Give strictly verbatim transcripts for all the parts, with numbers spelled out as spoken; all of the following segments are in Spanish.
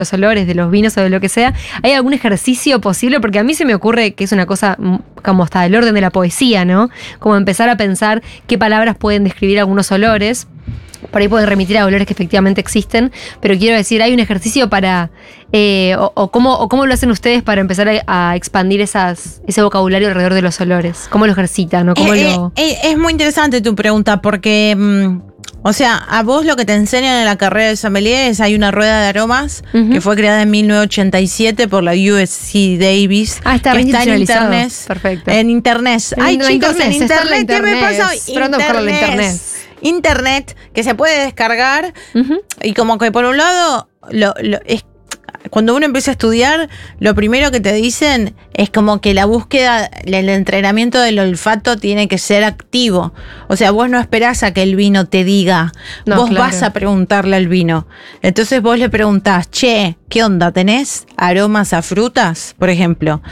los olores de los vinos o de lo que sea, ¿hay algún ejercicio posible? Porque a mí se me ocurre que es una cosa como hasta del orden de la poesía, ¿no? Como empezar a pensar qué palabras pueden describir algunos olores. Por ahí pueden remitir a olores que efectivamente existen, pero quiero decir, ¿hay un ejercicio para, eh, o, o, cómo, o cómo lo hacen ustedes para empezar a, a expandir esas, ese vocabulario alrededor de los olores? ¿Cómo lo ejercitan? ¿O cómo eh, lo... eh, es muy interesante tu pregunta, porque... Mmm, O sea, a vos lo que te enseñan en la carrera de sommelier es hay una rueda de aromas uh-huh. que fue creada en mil novecientos ochenta y siete por la U S C Davis. Ah, está que está en internet. Perfecto. En internet. En Ay, chicos, internet, en internet. ¿Qué me pasa? Pronto buscarlo en internet. Internet, que se puede descargar. Uh-huh. Y como que por un lado, lo, lo, es cuando uno empieza a estudiar, lo primero que te dicen es como que la búsqueda, el entrenamiento del olfato tiene que ser activo. O sea, vos no esperás a que el vino te diga, no, vos claro. vas a preguntarle al vino. Entonces vos le preguntás, che, ¿qué onda? ¿Tenés aromas a frutas, por ejemplo?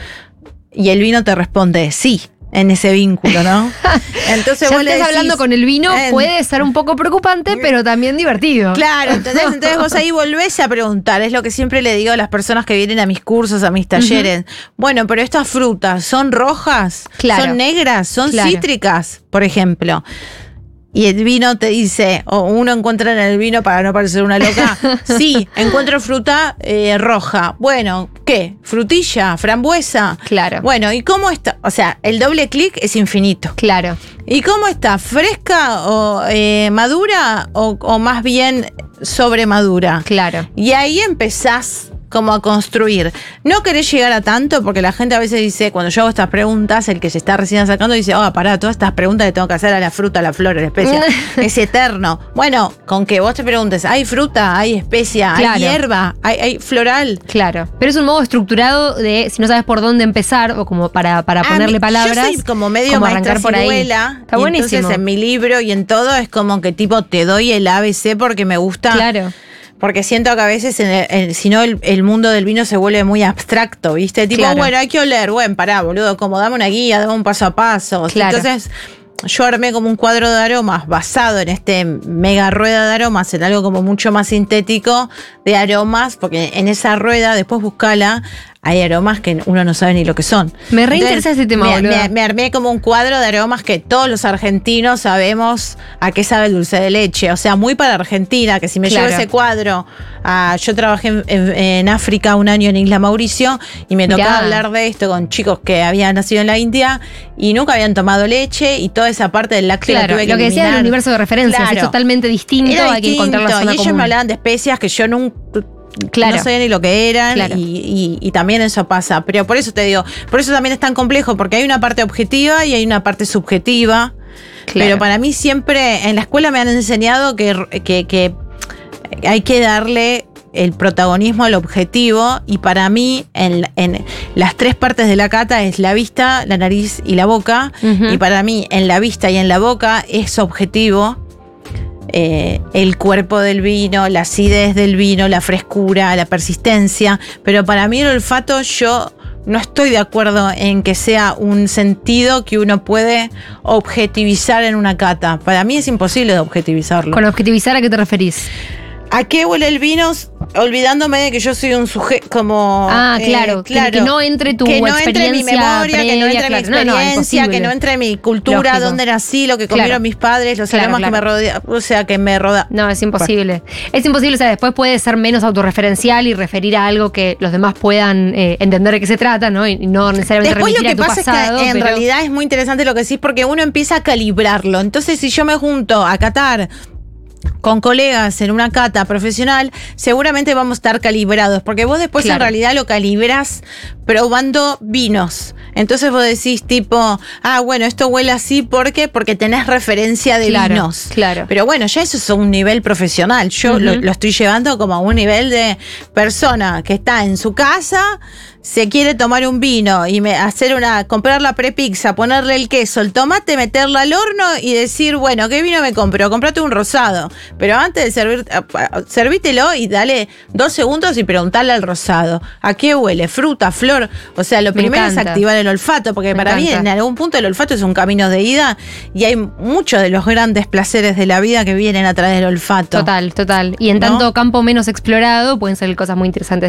Y el vino te responde, sí. En ese vínculo, ¿no? Entonces ya vos le decís, hablando con el vino eh, puede ser un poco preocupante, pero también divertido. Claro, entonces, entonces vos ahí volvés a preguntar. Es lo que siempre le digo a las personas que vienen a mis cursos, a mis talleres. Uh-huh. Bueno, pero estas frutas, ¿son rojas? Claro. ¿Son negras? ¿Son claro. cítricas? Por ejemplo. Y el vino te dice, o uno encuentra en el vino, para no parecer una loca, sí, encuentro fruta eh, roja. Bueno, ¿qué? ¿Frutilla? ¿Frambuesa? Claro. Bueno, ¿y cómo está? O sea, el doble clic es infinito. Claro. ¿Y cómo está? ¿Fresca o eh, madura o, o más bien sobremadura? Claro. Y ahí empezás como a construir. No querés llegar a tanto porque la gente a veces dice, cuando yo hago estas preguntas, el que se está recién sacando dice, oh, pará, todas estas preguntas le tengo que hacer a la fruta, a la flor, a la especia. Es eterno. Bueno, con que vos te preguntes, ¿hay fruta? ¿Hay especia? Claro. ¿Hay hierba? ¿Hay, hay floral? Claro. Pero es un modo estructurado de, si no sabes por dónde empezar, o como para, para ponerle ah, palabras. Yo soy como medio como maestra arrancar por ciruela. Ahí. Está buenísimo. Entonces en mi libro y en todo es como que tipo te doy el A B C porque me gusta. Claro. Porque siento que a veces, en el, en, si no, el, el mundo del vino se vuelve muy abstracto, ¿viste? Tipo, claro. bueno, hay que oler. Bueno, pará, boludo, como dame una guía, dame un paso a paso. Claro. Entonces, yo armé como un cuadro de aromas basado en este mega rueda de aromas, en algo como mucho más sintético de aromas, porque en esa rueda, después buscala, hay aromas que uno no sabe ni lo que son. Me reinteresa ese tema, me, boludo. Me, me armé como un cuadro de aromas que todos los argentinos sabemos a qué sabe el dulce de leche. O sea, muy para Argentina, que si me claro. llevo ese cuadro... Ah, yo trabajé en, en, en África un año en Isla Mauricio y me tocaba Mirá. hablar de esto con chicos que habían nacido en la India y nunca habían tomado leche y toda esa parte del lácteo claro, la tuve que lo que decía del universo de referencias claro. es totalmente distinto, Era hay distinto, que encontrar la zona y ellos común. me hablaban de especias que yo nunca... Claro. No sabía ni lo que eran claro. y, y, y también eso pasa. Pero por eso te digo, por eso también es tan complejo, porque hay una parte objetiva y hay una parte subjetiva. Claro. Pero para mí siempre, en la escuela me han enseñado que, que, que hay que darle el protagonismo al objetivo, y para mí en, en las tres partes de la cata es la vista, la nariz y la boca, uh-huh. y para mí en la vista y en la boca es objetivo. Eh, el cuerpo del vino, la acidez del vino, la frescura, la persistencia, pero para mí el olfato yo no estoy de acuerdo en que sea un sentido que uno puede objetivizar en una cata. Para mí es imposible de objetivizarlo. ¿Con objetivizar a qué te referís? ¿A qué huele el vino? Olvidándome de que yo soy un sujeto como... Ah, claro, eh, claro. Que, que no entre tu que no experiencia entre mi memoria, previa, que no entre claro. mi experiencia, no, no, que no entre mi cultura, Lógico. dónde nací, lo que comieron claro. mis padres, los claro, aromas claro. que me rodean, o sea, que me rodean. No, es imposible. Bueno. Es imposible, o sea, después puede ser menos autorreferencial y referir a algo que los demás puedan eh, entender de qué se trata, ¿no? Y no necesariamente después remitir lo que a tu pasa pasado. Es que en pero... realidad es muy interesante lo que decís, porque uno empieza a calibrarlo. Entonces, si yo me junto a catar con colegas en una cata profesional, seguramente vamos a estar calibrados, porque vos después claro. en realidad lo calibras probando vinos. Entonces vos decís tipo, ah, bueno, esto huele así, ¿por qué? Porque tenés referencia de claro, vinos. Claro. Pero bueno, ya eso es un nivel profesional. Yo uh-huh. lo, lo estoy llevando como a un nivel de persona que está en su casa, se quiere tomar un vino y me, hacer una, comprar la prepizza, ponerle el queso, el tomate, meterla al horno y decir, bueno, ¿qué vino me compro? Comprate un rosado. Pero antes de servir, servítelo y dale dos segundos y preguntarle al rosado, ¿a qué huele? ¿Fruta, flor? O sea, lo Me primero encanta. es activar el olfato, porque Me para encanta. mí en algún punto el olfato es un camino de ida y hay muchos de los grandes placeres de la vida que vienen a través del olfato. Total, total. Y en ¿No? tanto campo menos explorado pueden ser cosas muy interesantes